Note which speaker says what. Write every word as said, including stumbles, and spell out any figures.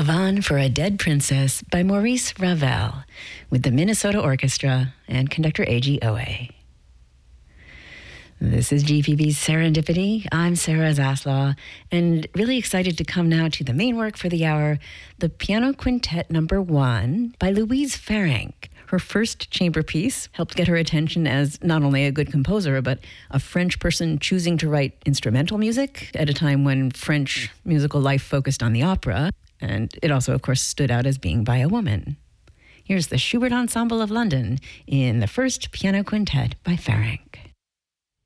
Speaker 1: Pavane for a Dead Princess by Maurice Ravel with the Minnesota Orchestra and conductor A G Owe. This is G P B's Serendipity. I'm Sarah Zaslaw, and really excited to come now to the main work for the hour, the Piano Quintet Number One by Louise Farrenc. Her first chamber piece helped get her attention as not only a good composer, but a French person choosing to write instrumental music at a time when French musical life focused on the opera. And it also, of course, stood out as being by a woman. Here's the Schubert Ensemble of London in the first piano quintet by Farrenc.